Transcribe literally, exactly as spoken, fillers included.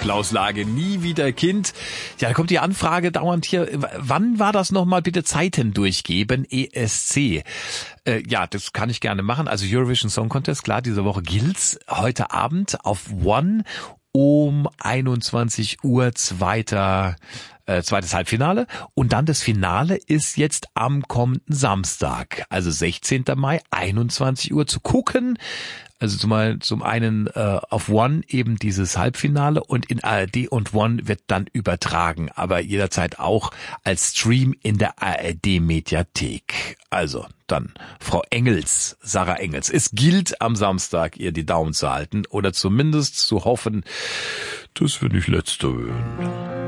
Klaus Lage, nie wieder Kind. Ja, da kommt die Anfrage dauernd hier, wann war das nochmal, bitte Zeiten durchgeben, E S C. Äh, ja, das kann ich gerne machen. Also Eurovision Song Contest, klar, diese Woche gilt's. Heute Abend auf One um einundzwanzig Uhr, zweiter Äh, zweites Halbfinale und dann das Finale ist jetzt am kommenden Samstag, also sechzehnten Mai, einundzwanzig Uhr zu gucken. Also zum, zum einen äh, auf One eben dieses Halbfinale und in A R D und One wird dann übertragen, aber jederzeit auch als Stream in der A R D-Mediathek. Also dann Frau Engels, Sarah Engels. Es gilt am Samstag, ihr die Daumen zu halten oder zumindest zu hoffen, dass wir nicht Letzte werden.